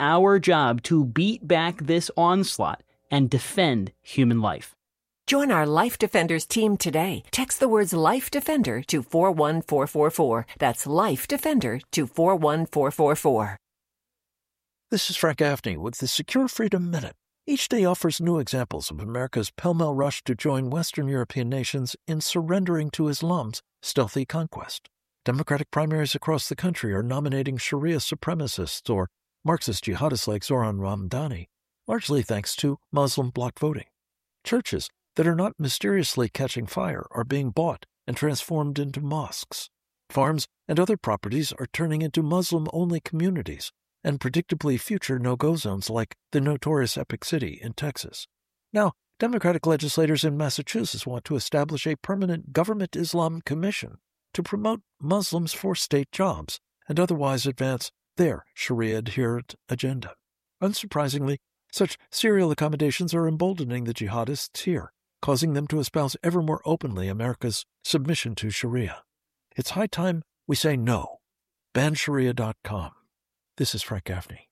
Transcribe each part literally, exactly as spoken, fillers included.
our job to beat back this onslaught and defend human life. Join our Life Defenders team today. Text the words Life Defender to four one four four four. That's Life Defender to four one four four four. This is Frank Gaffney with the Secure Freedom Minute. Each day offers new examples of America's pell-mell rush to join Western European nations in surrendering to Islam's stealthy conquest. Democratic primaries across the country are nominating Sharia supremacists or Marxist jihadists like Zohran Ramdani, largely thanks to Muslim bloc voting. Churches that are not mysteriously catching fire are being bought and transformed into mosques. Farms and other properties are turning into Muslim-only communities and predictably future no-go zones like the notorious Epic City in Texas. Now, Democratic legislators in Massachusetts want to establish a permanent Government Islam Commission to promote Muslims for state jobs and otherwise advance their Sharia-adherent agenda. Unsurprisingly, such serial accommodations are emboldening the jihadists here, causing them to espouse ever more openly America's submission to Sharia. It's high time we say no. ban sharia dot com. This is Frank Gaffney.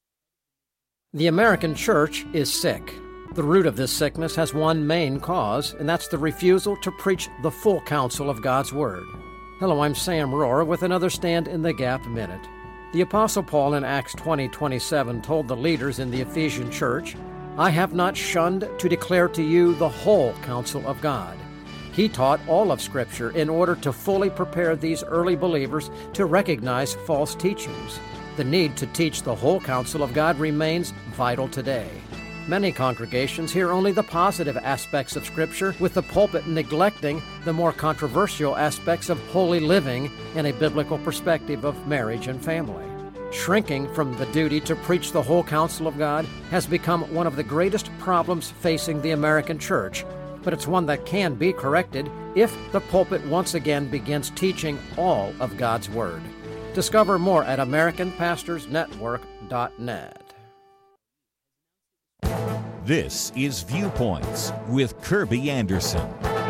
The American church is sick. The root of this sickness has one main cause, and that's the refusal to preach the full counsel of God's Word. Hello, I'm Sam Rohrer with another Stand in the Gap Minute. The Apostle Paul in Acts twenty twenty-seven told the leaders in the Ephesian church, "I have not shunned to declare to you the whole counsel of God." He taught all of Scripture in order to fully prepare these early believers to recognize false teachings. The need to teach the whole counsel of God remains vital today. Many congregations hear only the positive aspects of Scripture, with the pulpit neglecting the more controversial aspects of holy living and a biblical perspective of marriage and family. Shrinking from the duty to preach the whole counsel of God has become one of the greatest problems facing the American church, but it's one that can be corrected if the pulpit once again begins teaching all of God's Word. Discover more at American Pastors Network dot net. This is Viewpoints with Kirby Anderson.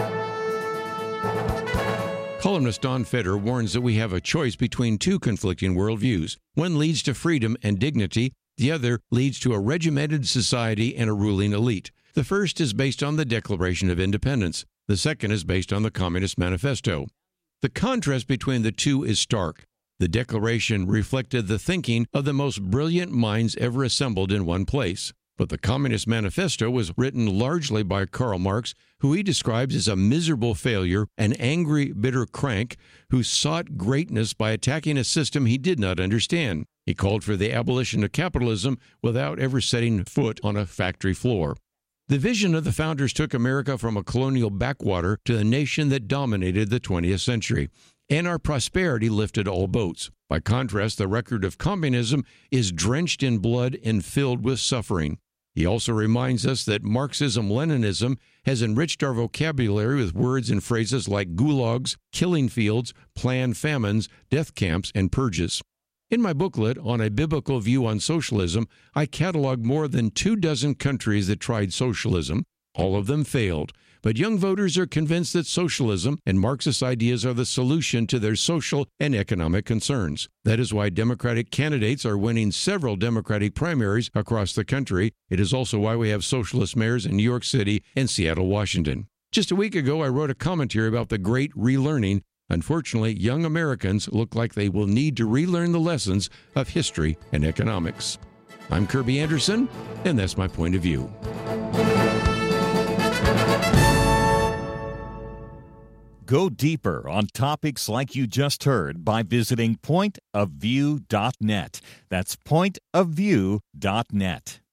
Columnist Don Feder warns that we have a choice between two conflicting worldviews. One leads to freedom and dignity. The other leads to a regimented society and a ruling elite. The first is based on the Declaration of Independence. The second is based on the Communist Manifesto. The contrast between the two is stark. The Declaration reflected the thinking of the most brilliant minds ever assembled in one place. But the Communist Manifesto was written largely by Karl Marx, who he describes as a miserable failure, an angry, bitter crank who sought greatness by attacking a system he did not understand. He called for the abolition of capitalism without ever setting foot on a factory floor. The vision of the founders took America from a colonial backwater to the nation that dominated the twentieth century. And our prosperity lifted all boats. By contrast, the record of communism is drenched in blood and filled with suffering. He also reminds us that Marxism-Leninism has enriched our vocabulary with words and phrases like gulags, killing fields, planned famines, death camps, and purges. In my booklet, On a Biblical View on Socialism, I catalog more than two dozen countries that tried socialism. All of them failed. But young voters are convinced that socialism and Marxist ideas are the solution to their social and economic concerns. That is why Democratic candidates are winning several Democratic primaries across the country. It is also why we have socialist mayors in New York City and Seattle, Washington. Just a week ago, I wrote a commentary about the great relearning. Unfortunately, young Americans look like they will need to relearn the lessons of history and economics. I'm Kirby Anderson, and that's my point of view. Go deeper on topics like you just heard by visiting point of view dot net. That's point of view dot net.